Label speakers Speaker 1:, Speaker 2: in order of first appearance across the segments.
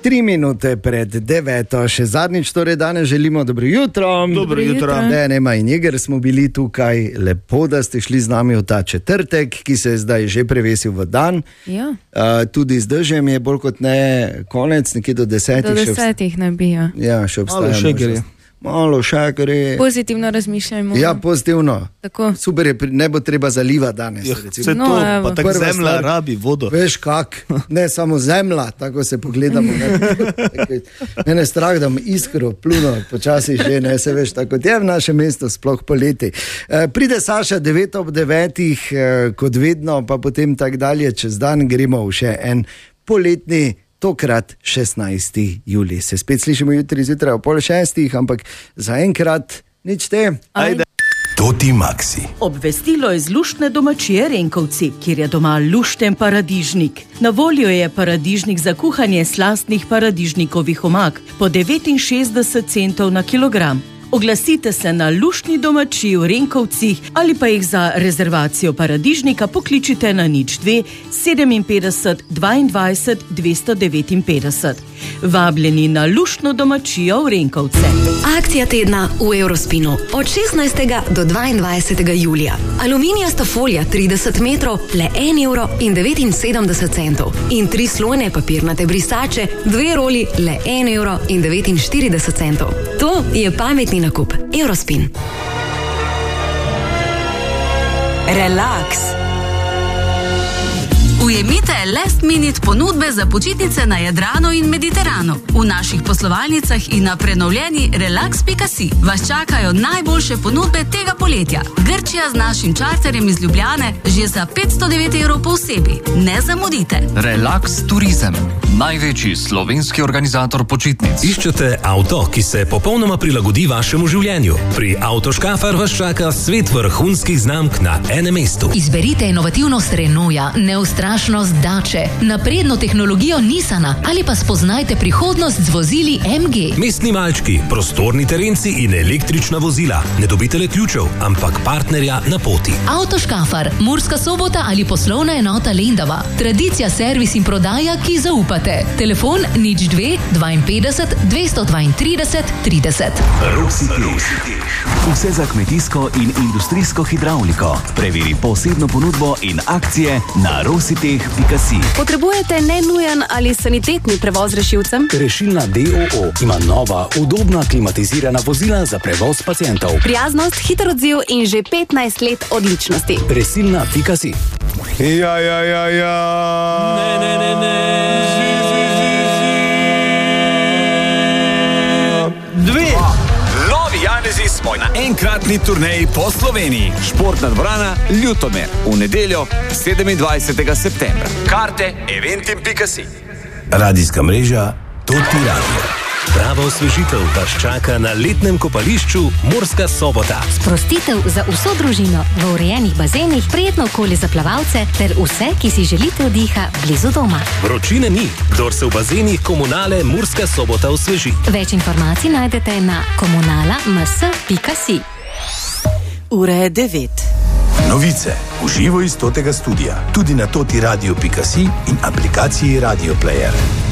Speaker 1: 3 minute pred 9. Še zadnjič, torej danes želimo dobro jutro.
Speaker 2: Dobro jutro.
Speaker 1: Nema in Jeger smo bili tukaj, lepo, da ste šli z nami v ta četrtek, ki se je zdaj že prevesil v dan.
Speaker 3: Ja.
Speaker 1: Tudi z dežjem je bolj kot ne konec, nekje do 10.
Speaker 3: Do 10 ne bi, ja.
Speaker 1: Ja, še obstaja.
Speaker 2: Malo še gre.
Speaker 1: Malo še gre.
Speaker 3: Pozitivno razmišljajmo.
Speaker 1: Ja, pozitivno.
Speaker 3: Tako.
Speaker 1: Super je, ne bo treba zalivati danes.
Speaker 2: Vse to, pa tako zemlja rabi vodo.
Speaker 1: Veš kak, ne samo zemlja, tako se pogledamo. Mene strah, da mi iskro pluno, počasi že, ne se veš, tako je v našem mestu, sploh poleti. Pride Saša 9 ob 9, kot vedno, pa potem tak dalje, čez dan gremo v še en poletni, tokrat 16. julij. Se spet slišimo jutri zjutraj o 5:30, ampak zaenkrat nič te.
Speaker 2: Ajde.
Speaker 4: Toti Maxi.
Speaker 5: Obvestilo iz luštne domačije Renkovci, kjer je doma lušten paradižnik. Na voljo je paradižnik za kuhanje slastnih paradižnikovih omak po 69 centov na kilogram. Oglasite se na luštni domačiji v Renkovcih ali pa jih za rezervacijo paradižnika pokličite na 02 57 22 259. Vabljeni na luštno domačijo v Renkovce.
Speaker 6: Akcija tedna v Eurospinu od 16. do 22. julija. Aluminijasta folija 30 metrov, le 1,79 € in 3 slojne papirnate brisače, 2 roli, le 1,49 €. To je pametni nakup. Eurospin.
Speaker 7: Relax. Ujemite last minute ponudbe za počitnice na Jadranu in Mediteranu. V naših poslovalnicah in na prenovljeni relax.si vas čakajo najboljše ponudbe tega poletja. Grčija z našim čarterjem iz Ljubljane že za 509 € po osebi. Ne zamudite.
Speaker 8: Relax Turizem, največji slovenski organizator počitnic.
Speaker 9: Iščete avto, ki se popolnoma prilagodi vašemu življenju? Pri Autoškafar vas čaka svet vrhunskih znamk na enem mestu.
Speaker 10: Izberite inovativnost Renaulta, neustrašnost Dače, napredno tehnologijo Nissana ali pa spoznajte prihodnost z vozili MG.
Speaker 9: Mestni malčki, prostorni terenci in električna vozila. Ne dobite le ključev, ampak partnerja na poti.
Speaker 10: Autoškafar, Murska Sobota ali poslovna enota Lendava. Tradicija, servis in prodaja, ki zaupate. Telefon 02 52 232 30.
Speaker 4: Vse za kmetijsko in industrijsko hidravliko. Preveri posebno ponudbo in akcije na rositeh.si.
Speaker 11: Potrebujete nenujen ali sanitetni prevoz rešilcem?
Speaker 12: Rešilna DOO ima nova, udobna klimatizirana vozila za prevoz pacientov.
Speaker 11: Prijaznost, hiter odziv in že 15 let odličnosti.
Speaker 12: Rešilna.si.
Speaker 2: Ja. Dve. Novi Janezi smo na enkratni turneji po Sloveniji. Športna dvorana Ljutomer v nedeljo 27. septembra. Karte eventim.si.
Speaker 4: Radijska mreža Toti Radio.
Speaker 9: Prava osvežitev vas čaka na letnem kopališču Murska Sobota.
Speaker 13: Sprostitev za vso družino v urejenih bazenih, prijetno okolje za plavalce ter vse, ki si želite oddiha blizu doma.
Speaker 9: Vročine ni, kdor se v bazenih Komunale Murska Sobota osveži.
Speaker 13: Več informacij najdete na komunala.ms.si.
Speaker 5: Ure 9.
Speaker 4: Novice v živo iz Totega studia, tudi na totiradio.si in aplikaciji Radio Player.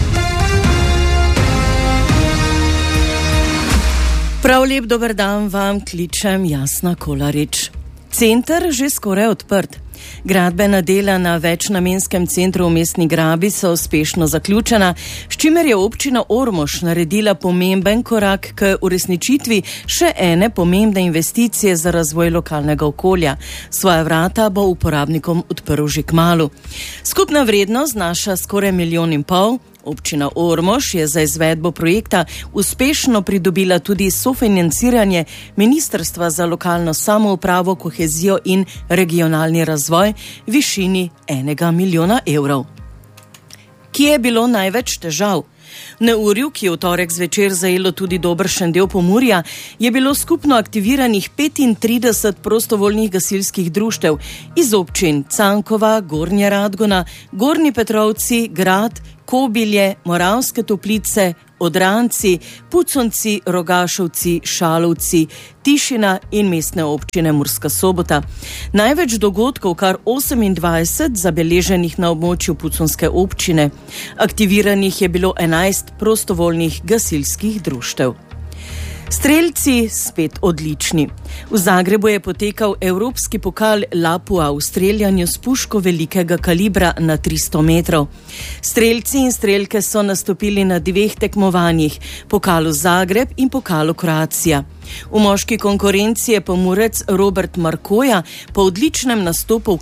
Speaker 5: Prav lep dober dan vam kličem Jasna Kolarič. Center že skoraj odprt. Gradbena dela na večnamenskem centru v Mestni Grabi so uspešno zaključena, s čimer je občina Ormož naredila pomemben korak k uresničitvi še ene pomembne investicije za razvoj lokalnega okolja. Svoja vrata bo uporabnikom odprl že kmalu. Skupna vrednost znaša skoraj 1,5 milijona. Občina Ormož je za izvedbo projekta uspešno pridobila tudi sofinanciranje Ministrstva za lokalno samoupravo, kohezijo in regionalni razvoj v višini 1 milijona evrov. Kje je bilo največ težav? V neurju, ki je v torek zvečer zajelo tudi dobršen del Pomurja, je bilo skupno aktiviranih 35 prostovoljnih gasilskih društev iz občin Cankova, Gornja Radgona, Gornji Petrovci, Grad, Kobilje, Moravske Toplice, Odranci, Puconci, Rogašovci, Šalovci, Tišina in mestne občine Murska Sobota. Največ dogodkov, kar 28, zabeleženih na območju puconske občine. Aktiviranih je bilo 11 prostovoljnih gasilskih društev. Strelci spet odlični. V Zagrebu je potekal evropski pokal Lapua v streljanju s puško velikega kalibra na 300 metrov. Strelci in strelke so nastopili na 2 tekmovanjih, pokalu Zagreb in pokalu Kroacija. V moški konkurenci je Pomurec Robert Markoja po odličnem nastopu